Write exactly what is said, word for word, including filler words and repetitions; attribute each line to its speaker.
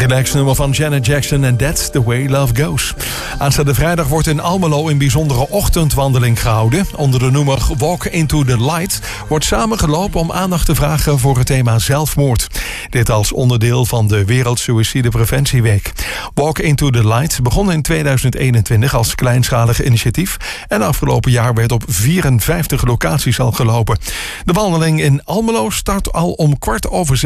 Speaker 1: Relax nummer van Janet Jackson en That's the Way Love Goes. Aanstaande vrijdag wordt in Almelo een bijzondere ochtendwandeling gehouden. Onder de noemer Walk into the Light wordt samengelopen om aandacht te vragen voor het thema zelfmoord. Dit als onderdeel van de Wereldsuïcidepreventieweek. Walk into the Light begon in tweeduizend eenentwintig als kleinschalig initiatief en afgelopen jaar werd op vierenvijftig locaties al gelopen. De wandeling in Almelo start al om kwart over zes